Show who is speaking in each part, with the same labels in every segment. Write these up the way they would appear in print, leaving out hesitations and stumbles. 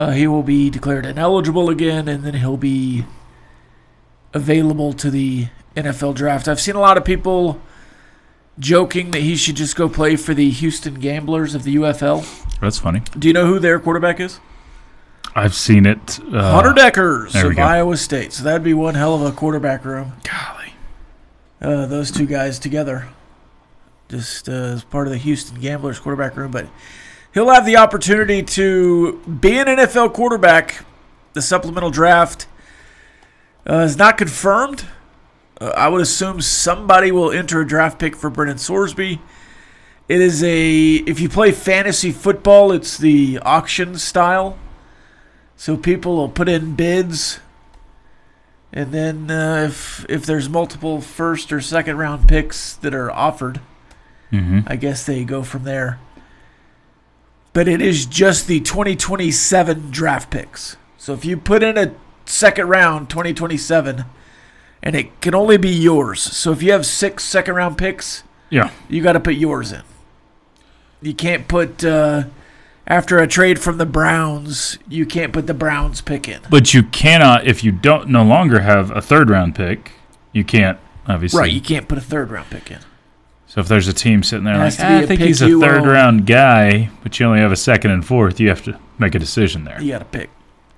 Speaker 1: He will be declared ineligible again, and then he'll be available to the NFL draft. I've seen a lot of people joking that he should just go play for the Houston Gamblers of the UFL.
Speaker 2: That's funny.
Speaker 1: Do you know who their quarterback is?
Speaker 2: I've seen it.
Speaker 1: Hunter Deckers of
Speaker 2: go.
Speaker 1: Iowa State. So that'd be one hell of a quarterback room.
Speaker 2: Golly.
Speaker 1: Those two guys together. Just as part of the Houston Gamblers quarterback room. But he'll have the opportunity to be an NFL quarterback. The supplemental draft is not confirmed. I would assume somebody will enter a draft pick for Brendan Sorsby. It is if you play fantasy football, it's the auction style. So people will put in bids, and then if there's multiple first or second round picks that are offered, I guess they go from there. But it is just the 2027 draft picks. So if you put in a second round 2027, and it can only be yours. So if you have 6 second round picks, you got to put yours in. You can't put after a trade from the Browns, you can't put the Browns pick in.
Speaker 2: But you cannot, if you don't no longer have a third-round pick, you can't, obviously.
Speaker 1: Right, you can't put a third-round pick in.
Speaker 2: So if there's a team sitting there like,
Speaker 1: I
Speaker 2: think he's a third-round guy, but you only have a second and fourth, you have to make a decision there.
Speaker 1: You got to pick.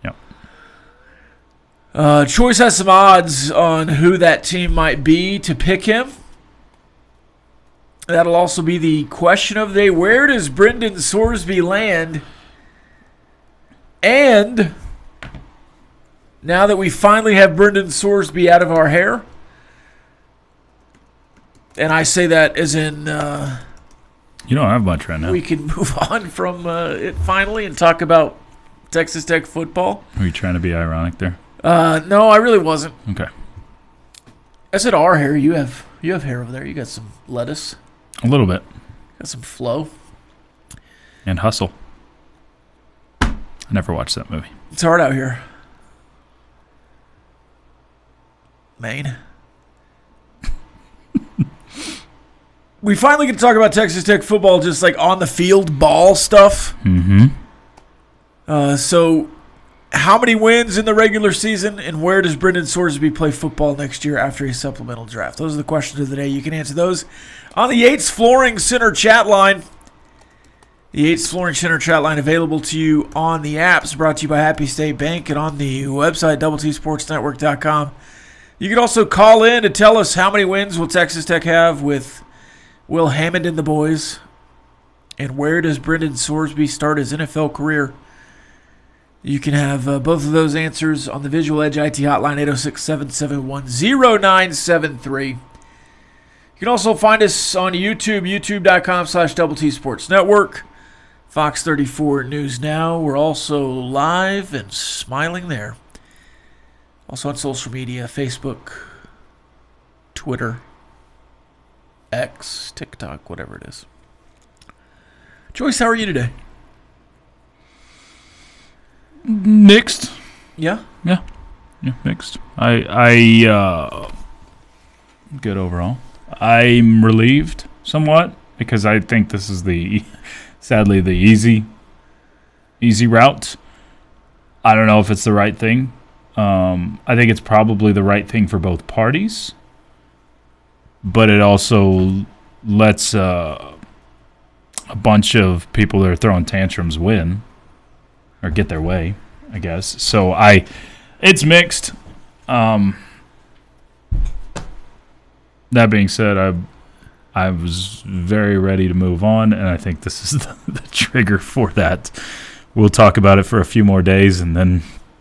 Speaker 2: Yep.
Speaker 1: Choice has some odds on who that team might be to pick him. That'll also be the question of the day. Where does Brendan Sorsby land? And now that we finally have Brendan Sorsby out of our hair, and I say that as in
Speaker 2: you don't have much right now.
Speaker 1: we can move on from it finally and talk about Texas Tech football.
Speaker 2: Are you trying to be ironic there?
Speaker 1: No, I really wasn't.
Speaker 2: Okay.
Speaker 1: I said our hair. You have hair over there. You got some lettuce.
Speaker 2: A little bit.
Speaker 1: Got some flow.
Speaker 2: And Hustle. I never watched that movie.
Speaker 1: It's hard out here. Maine. We finally get to talk about Texas Tech football, just like on the field ball stuff. So, how many wins in the regular season, and where does Brendan Sorsby play football next year after a supplemental draft? Those are the questions of the day. You can answer those on the Yates Flooring Center chat line. The Yates Flooring Center chat line available to you on the apps, brought to you by Happy State Bank, and on the website, doubletsportsnetwork.com. You can also call in to tell us how many wins will Texas Tech have with Will Hammond and the boys, and where does Brendan Sorsby start his NFL career? You can have both of those answers on the Visual Edge IT hotline, 806-771-0973. You can also find us on YouTube, youtube.com/Double-T-Sports-Network. Fox 34 News Now. We're also live and smiling there. Also on social media, Facebook, Twitter, X, TikTok, whatever it is. Joyce, how are you today?
Speaker 2: Mixed.
Speaker 1: Yeah?
Speaker 2: Yeah, mixed. I good overall. I'm relieved somewhat because I think this is sadly the easy route. I don't know if it's the right thing. I think it's probably the right thing for both parties, but it also lets a bunch of people that are throwing tantrums win or get their way, I guess. So it's mixed. That being said, I was very ready to move on, and I think this is the trigger for that. We'll talk about it for a few more days, and then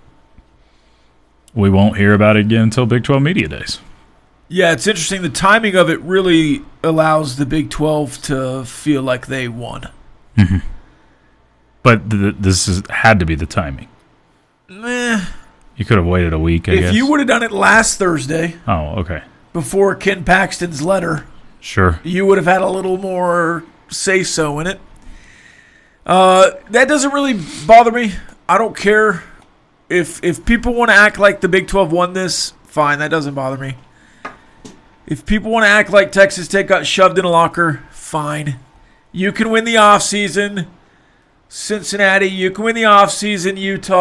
Speaker 2: we won't hear about it again until Big 12 Media Days.
Speaker 1: Yeah, it's interesting. The timing of it really allows the Big 12 to feel like they won.
Speaker 2: Mm-hmm. But this had to be the timing.
Speaker 1: Meh.
Speaker 2: You could have waited a week, I guess.
Speaker 1: If you would have done it last Thursday.
Speaker 2: Oh, okay.
Speaker 1: Before Ken Paxton's letter.
Speaker 2: Sure.
Speaker 1: You would have had a little more say-so in it. That doesn't really bother me. I don't care. If people want to act like the Big 12 won this, fine. That doesn't bother me. If people want to act like Texas Tech got shoved in a locker, fine. You can win the offseason. Cincinnati. You can win the offseason, Utah.